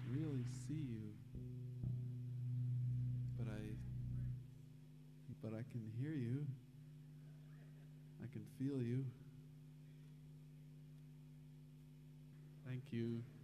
really see you, but I can hear you. I can feel you. Thank you.